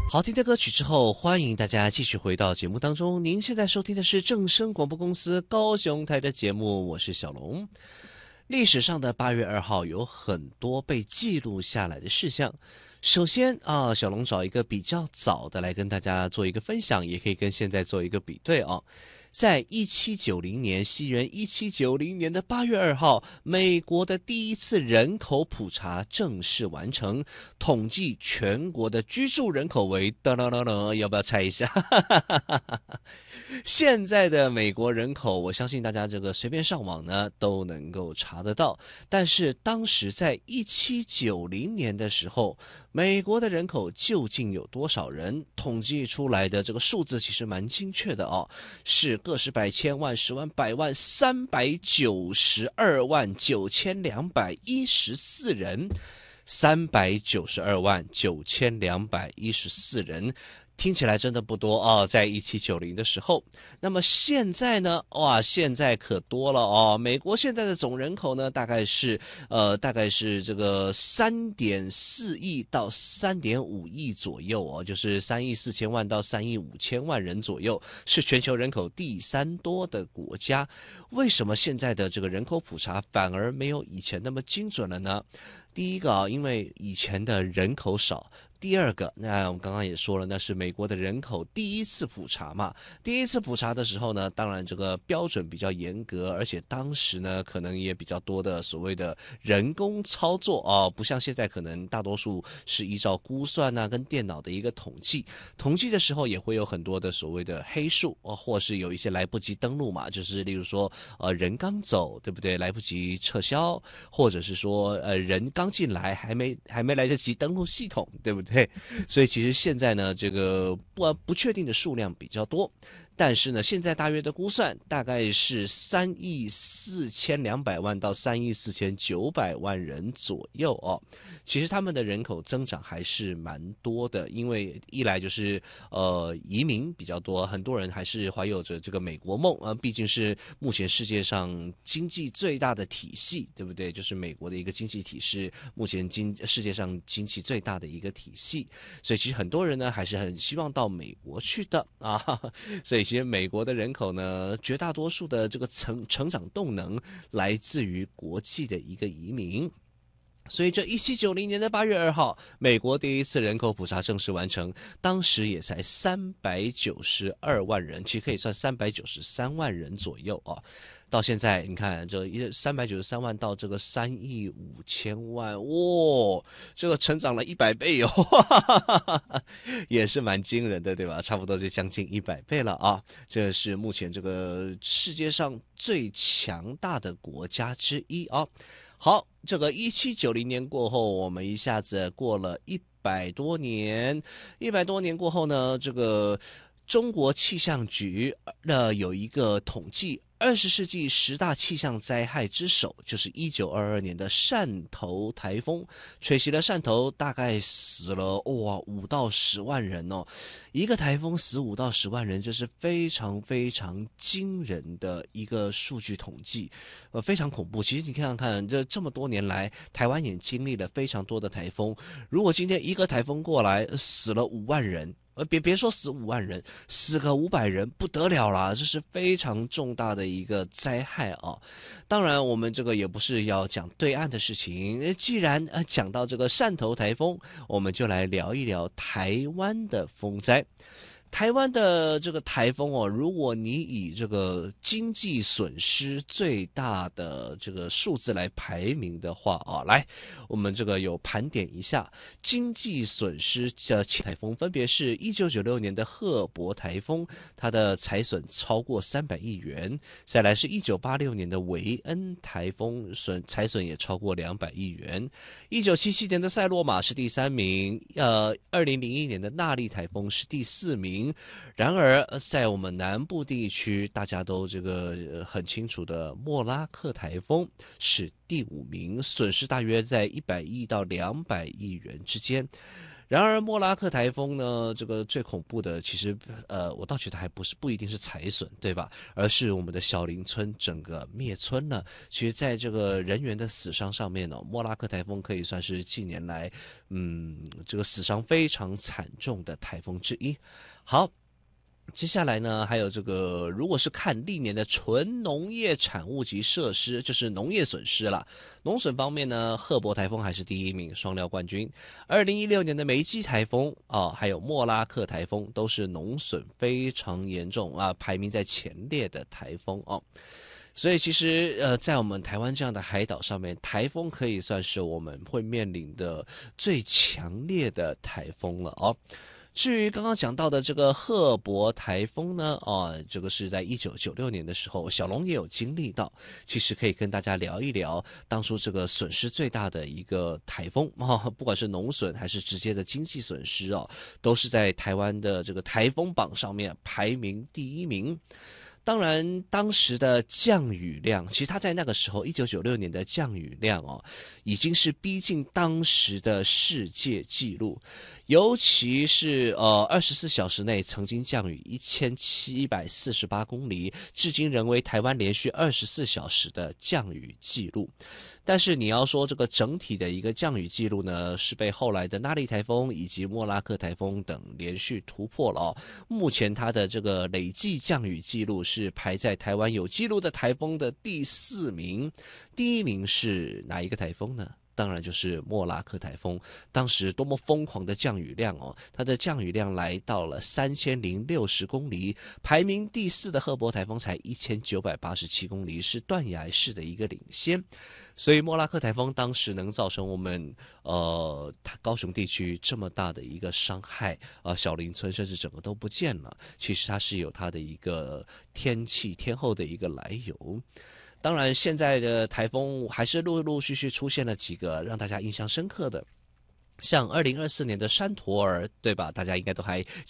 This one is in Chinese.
好听的歌曲之后，欢迎大家继续回到节目当中。您现在收听的是正声广播公司高雄台的节目，我是小龙。历史上的8月2号有很多被记录下来的事项。首先小龙找一个比较早的来跟大家做一个分享，也可以跟现在做一个比对哦。在1790年，西元1790年的8月2号，美国的第一次人口普查正式完成，统计全国的居住人口为要不要猜一下？现在的美国人口，我相信大家这个随便上网呢都能够查得到。但是当时在1790年的时候，美国的人口究竟有多少人？统计出来的这个数字其实蛮精确的哦，是个十百千万十万百万3929214人，3929214人。听起来真的不多哦，在1790的时候。那么现在呢？哇，现在可多了哦。美国现在的总人口呢，大概是这个3.4亿到3.5亿左右哦，就是3亿4千万到3亿5千万人左右，是全球人口第3多的国家。为什么现在的这个人口普查反而没有以前那么精准了呢？第一个因为以前的人口少。第二个，那我们刚刚也说了，那是美国的人口第一次普查嘛。第一次普查的时候呢，当然这个标准比较严格，而且当时呢，可能也比较多的所谓的人工操作哦，不像现在可能大多数是依照估算跟电脑的一个统计。统计的时候也会有很多的所谓的黑数或是有一些来不及登录嘛，就是例如说人刚走，对不对？来不及撤销，或者是说人刚进来还没来得及登录系统，对不对？所以其实现在呢，这个不确定的数量比较多，但是呢，现在大约的估算大概是3亿4200万到3亿4900万人左右哦。其实他们的人口增长还是蛮多的，因为一来就是移民比较多，很多人还是怀有着这个美国梦毕竟是目前世界上经济最大的体系，对不对？就是美国的一个经济体是目前世界上经济最大的一个体系，所以其实很多人呢还是很希望到美国去的所以其实美国的人口呢，绝大多数的这个成长动能来自于国际的一个移民。所以这1790年的8月2号，美国第一次人口普查正式完成，当时也才392万人，其实可以算393万人左右到现在你看这393万到这个3亿5千万，这个成长了100倍也是蛮惊人的，对吧？差不多就将近100倍了这是目前这个世界上最强大的国家之一好，这个1790年过后，我们一下子过了100多年，100多年过后呢，这个中国气象局有一个统计，20世纪10大气象灾害之首就是1922年的汕头台风，吹袭了汕头，大概死了5到10万人一个台风死5到10万人，这是非常非常惊人的一个数据统计，非常恐怖。其实你看看，这么多年来，台湾也经历了非常多的台风，如果今天一个台风过来死了5万人。别说死5万人，死个500人不得了啦，这是非常重大的一个灾害当然，我们这个也不是要讲对岸的事情，既然讲到这个汕头台风，我们就来聊一聊台湾的风灾。台湾的这个台风如果你以这个经济损失最大的这个数字来排名的话来，我们这个有盘点一下经济损失的台风，分别是1996年的赫伯台风，它的财损超过300亿元；再来是1986年的维恩台风，财损也超过200亿元；1977年的塞洛玛是第3名，2001年的纳莉台风是第4名。然而在我们南部地区大家都这个很清楚的莫拉克台风是第5名，损失大约在100亿到200亿元之间。 然而莫拉克台风呢，这个最恐怖的，其实我倒觉得还不一定是财损，对吧？而是我们的小林村整个灭村了。其实，在这个人员的死伤上面呢，莫拉克台风可以算是近年来，这个死伤非常惨重的台风之一。好。接下来呢，还有这个，如果是看历年的纯农业产物及设施，就是农业损失啦。农损方面呢，赫伯台风还是第一名，双料冠军。2016年的梅基台风啊，还有莫拉克台风都是农损非常严重啊，排名在前列的台风哦。所以其实在我们台湾这样的海岛上面，台风可以算是我们会面临的最强烈的台风了哦。至于刚刚讲到的这个赫伯台风呢，这个是在1996年的时候，小龙也有经历到。其实可以跟大家聊一聊当初这个损失最大的一个台风不管是农损还是直接的经济损失都是在台湾的这个台风榜上面排名第一名。当然，当时的降雨量，其实它在那个时候，1996年的降雨量已经是逼近当时的世界纪录，尤其是24小时内曾经降雨1748公厘，至今仍为台湾连续24小时的降雨纪录。但是你要说这个整体的一个降雨记录呢，是被后来的纳莉台风以及莫拉克台风等连续突破了目前它的这个累计降雨记录是排在台湾有记录的台风的第4名，第1名是哪一个台风呢？当然就是莫拉克台风，当时多么疯狂的降雨量它的降雨量来到了3060公厘，排名第4的赫伯台风才1987公厘，是断崖式的一个领先。所以莫拉克台风当时能造成我们高雄地区这么大的一个伤害小林村甚至整个都不见了，其实它是有它的一个天候的一个来由。当然，现在的台风还是陆陆续续出现了几个让大家印象深刻的，像2024年的山陀儿，对吧？大家应该都还